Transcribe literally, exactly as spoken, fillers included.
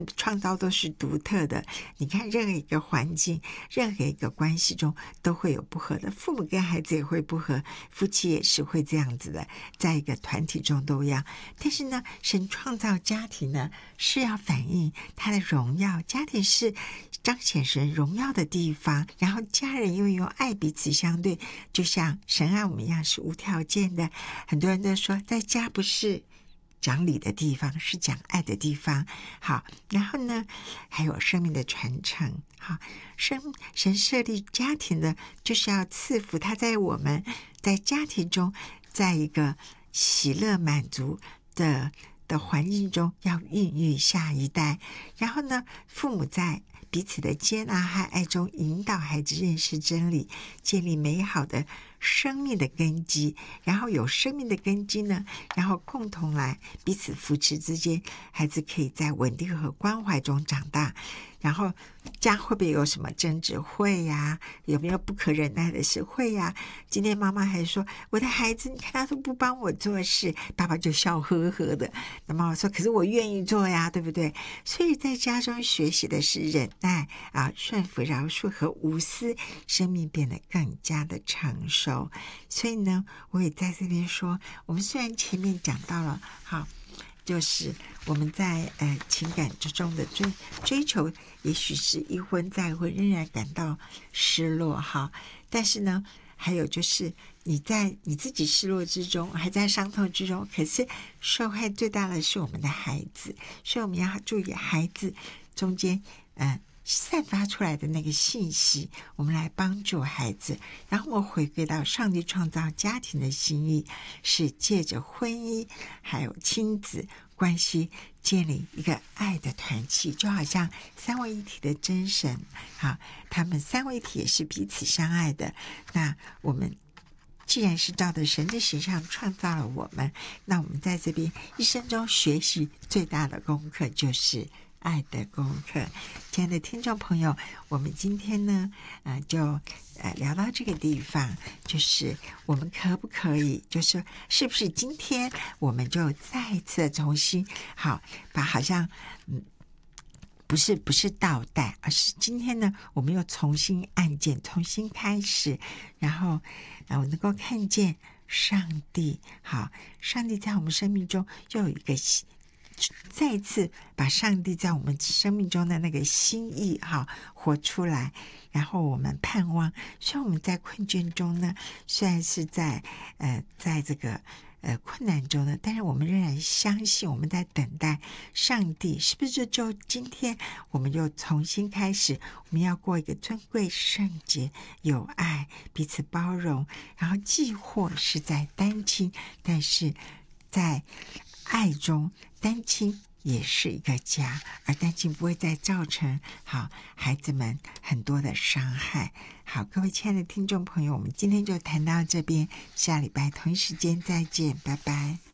创造都是独特的。你看任何一个环境，任何一个关系中都会有不合的，父母跟孩子也会不合，夫妻也是会这样子的，在一个团体中都一样。但是呢，神创造家庭呢，是要反映他的荣耀，家庭是彰显神荣耀的地方，然后家人因为用爱彼此相对，就像神爱我们一样，是无条件的。很多人都说在家不是讲理的地方，是讲爱的地方。好，然后呢，还有生命的传承。好，神神设立家庭的，就是要赐福他在我们在家庭中，在一个喜乐满足的的环境中，要孕育下一代。然后呢，父母在彼此的接纳和爱中引导孩子认识真理，建立美好的生命的根基。然后有生命的根基呢，然后共同来彼此扶持之间，孩子可以在稳定和关怀中长大。然后家会不会有什么争执？会呀。有没有不可忍耐的事？会呀。今天妈妈还说，我的孩子你看他都不帮我做事，爸爸就笑呵呵的。那妈妈说，可是我愿意做呀，对不对？所以在家中学习的是忍耐啊，顺服、饶恕和无私，生命变得更加的成熟。所以呢，我也在这边说，我们虽然前面讲到了，好，就是我们在呃情感之中的追追求，也许是一婚再婚，仍然感到失落哈。但是呢，还有就是你在你自己失落之中，还在伤痛之中，可是受害最大的是我们的孩子，所以我们要注意孩子中间嗯。呃散发出来的那个信息，我们来帮助孩子，然后我们回归到上帝创造家庭的心意，是借着婚姻还有亲子关系建立一个爱的团契，就好像三位一体的真神啊，他们三位一体也是彼此相爱的。那我们既然是照着神的形象创造了我们，那我们在这边一生中学习最大的功课就是爱的功课。亲爱的听众朋友，我们今天呢呃就呃聊到这个地方，就是我们可不可以就是是不是今天我们就再一次的重新好把好像嗯不是不是倒带，而是今天呢我们又重新按键重新开始，然后呃我能够看见上帝，好，上帝在我们生命中又有一个再一次把上帝在我们生命中的那个心意哈活出来，然后我们盼望，虽然我们在困倦中呢，虽然是在呃在这个呃困难中呢，但是我们仍然相信，我们在等待上帝，是不是就今天我们又重新开始，我们要过一个尊贵、圣洁、有爱、彼此包容，然后既或是在单亲，但是在爱中，单亲也是一个家，而单亲不会再造成好孩子们很多的伤害。好，各位亲爱的听众朋友，我们今天就谈到这边，下礼拜同一时间再见，拜拜。